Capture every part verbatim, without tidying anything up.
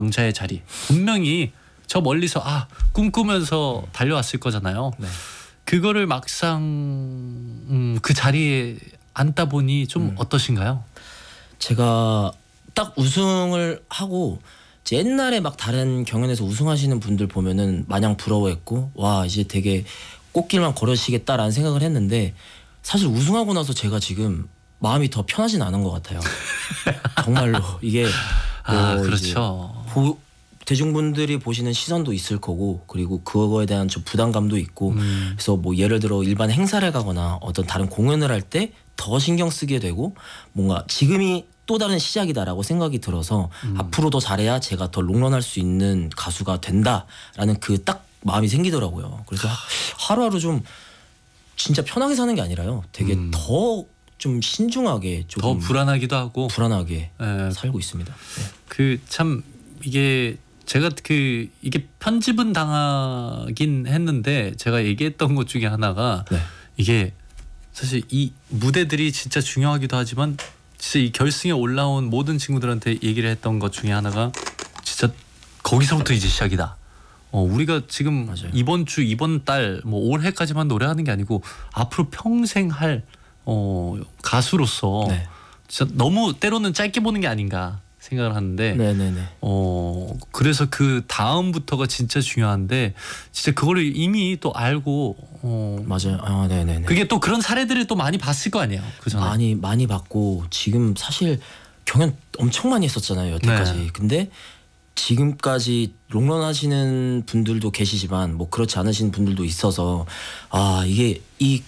왕자의 자리 분명히 저 멀리서 아 꿈꾸면서 달려왔을 거잖아요. 네. 그거를 막상 음, 그 자리에 앉다 보니 좀 음. 어떠신가요? 제가 딱 우승을 하고 옛날에 막 다른 경연에서 우승하시는 분들 보면은 마냥 부러워했고 와 이제 되게 꽃길만 걸으시겠다라는 생각을 했는데 사실 우승하고 나서 제가 지금 마음이 더 편하진 않은 것 같아요. 정말로 이게 아 뭐 그렇죠. 보, 대중분들이 보시는 시선도 있을 거고 그리고 그거에 대한 좀 부담감도 있고 음. 그래서 뭐 예를 들어 일반 행사를 가거나 어떤 다른 공연을 할 때 더 신경 쓰게 되고 뭔가 지금이 또 다른 시작이다라고 생각이 들어서 음. 앞으로 더 잘해야 제가 더 롱런할 수 있는 가수가 된다라는 그 딱 마음이 생기더라고요. 그래서 하루하루 좀 진짜 편하게 사는 게 아니라요. 되게 음. 더 좀 신중하게 더 조금 불안하기도 하고 불안하게 예, 살고 있습니다. 네. 그 참 이게 제가 그 이게 편집은 당하긴 했는데 제가 얘기했던 것 중에 하나가 네. 이게 사실 이 무대들이 진짜 중요하기도 하지만 진짜 이 결승에 올라온 모든 친구들한테 얘기를 했던 것 중에 하나가 진짜 거기서부터 이제 시작이다. 어 우리가 지금 맞아요. 이번 주 이번 달 뭐 올해까지만 노래하는 게 아니고 앞으로 평생 할 어 가수로서 네. 진짜 너무 때로는 짧게 보는 게 아닌가 생각을 하는데 네네네. 어 그래서 그 다음부터가 진짜 중요한데 진짜 그거를 이미 또 알고 어 맞아요. 아, 네네네. 그게 또 그런 사례들을 또 많이 봤을 거 아니에요. 그 전에. 많이 많이 받고 지금 사실 경연 엄청 많이 했었잖아요 여태까지. 네. 근데 지금까지 롱런 하시는 분들도 계시지만 뭐 그렇지 않으신 분들도 있어서 아 이게 이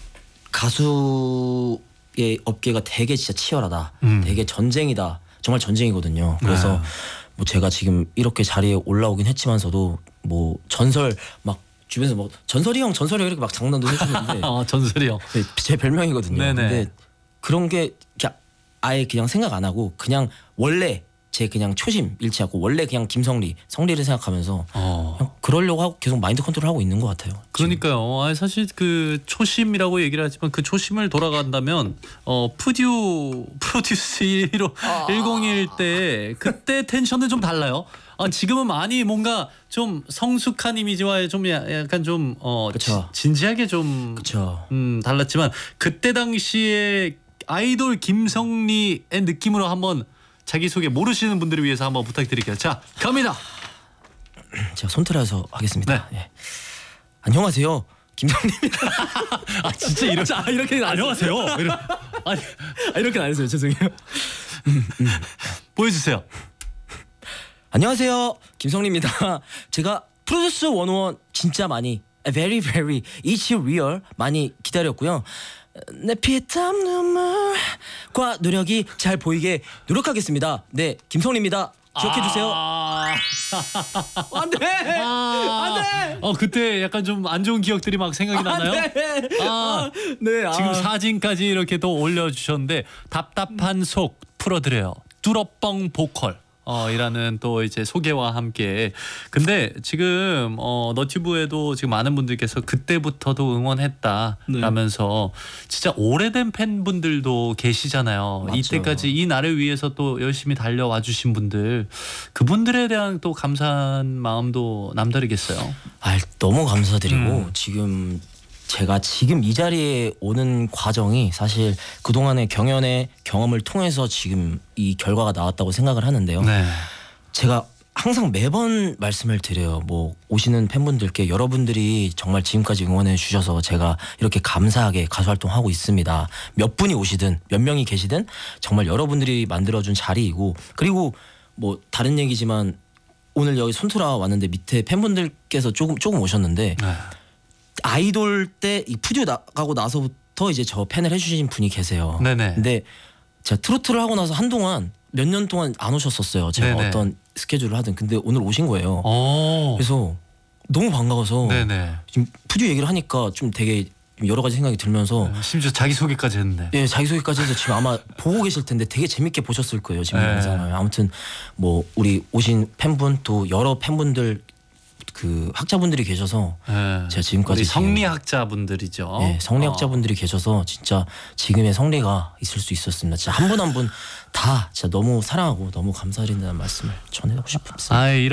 가수의 업계가 되게 진짜 치열하다. 음. 되게 전쟁이다. 정말 전쟁이거든요. 그래서 네. 뭐 제가 지금 이렇게 자리에 올라오긴 했지만서도 뭐 전설 막 주변에서 뭐 전설이 형 전설이 형 이렇게 막 장난도 해주는데 아 전설이요. 네, 제 별명이거든요. 네네. 근데 그런 게 그냥 아예 그냥 생각 안 하고 그냥 원래 제 그냥 초심 잃지 않고 원래 그냥 김성리 성리를 생각하면서 어. 그냥 그러려고 하고 계속 마인드 컨트롤 하고 있는 것 같아요. 지금. 그러니까요. 아니, 사실 그 초심이라고 얘기를 하지만 그 초심을 돌아간다면 어 푸듀 프로듀스 일공일 때 그때 텐션은 좀 달라요. 아 지금은 많이 뭔가 좀 성숙한 이미지와 좀 야- 약간 좀어 그쵸. 진지하게 좀 그렇죠. 음, 달랐지만 그때 당시에 아이돌 김성리의 느낌으로 한번 자기소개 모르시는 분들을 위해서 한번 부탁드릴게요. 자 갑니다. 제가 손틀어서 하겠습니다. 예. 안녕하세요. 김성리입니다. 아 진짜 이렇게 자, 이렇게 안녕하세요. 이러, 아니, 아, 이렇게 안 했어요. 죄송해요. 보여주세요. 안녕하세요. 김성리입니다. 제가 프로듀스 백일 진짜 많이 very very it's real 많이 기다렸고요. 내 피땀 눈물과 노력이 잘 보이게 노력하겠습니다. 네, 김성리입니다. 기억해 주세요. 아, 안돼, 아, 안돼. 어 그때 약간 좀 안 좋은 기억들이 막 생각이 나나요? 네, 아, 네. 지금 아. 사진까지 이렇게 또 올려주셨는데 답답한 속 풀어드려요. 뚜러뻥 보컬. 어 이라는 또 이제 소개와 함께 근데 지금 어 너튜브에도 지금 많은 분들께서 그때부터도 응원했다라면서 진짜 오래된 팬분들도 계시잖아요. 맞죠. 이때까지 이 날을 위해서 또 열심히 달려와 주신 분들 그분들에 대한 또 감사한 마음도 남다르겠어요. 아, 너무 감사드리고 음. 지금 제가 지금 이 자리에 오는 과정이 사실 그동안의 경연의 경험을 통해서 지금 이 결과가 나왔다고 생각을 하는데요. 네. 제가 항상 매번 말씀을 드려요. 뭐 오시는 팬분들께 여러분들이 정말 지금까지 응원해 주셔서 제가 이렇게 감사하게 가수 활동하고 있습니다. 몇 분이 오시든 몇 명이 계시든 정말 여러분들이 만들어준 자리이고 그리고 뭐 다른 얘기지만 오늘 여기 손투라 왔는데 밑에 팬분들께서 조금 조금 오셨는데 네. 아이돌 때 이 푸듀 나가고 나서부터 이제 저 팬을 해주신 분이 계세요. 네네. 근데 제가 트로트를 하고 나서 한동안 몇 년 동안 안 오셨었어요. 제가 네네. 어떤 스케줄을 하든 근데 오늘 오신 거예요. 오. 그래서 너무 반가워서 네네. 지금 푸듀 얘기를 하니까 좀 되게 여러 가지 생각이 들면서 심지어 자기 소개까지 했는데. 예 자기소개까지 해서 지금 아마 보고 계실 텐데 되게 재밌게 보셨을 거예요 지금 네. 영상을. 아무튼 뭐 우리 오신 팬분 또 여러 팬분들 그 학자분들이 계셔서 네. 제가 지금까지 우리 지금- 성리학자분들이죠. 네, 성리학자분들이 계셔서 진짜 지금의 성리가 있을 수 있었습니다. 진짜 한 분 한 분 다 진짜 너무 사랑하고 너무 감사드린다는 말씀을 전해드리고 싶습니다. 아,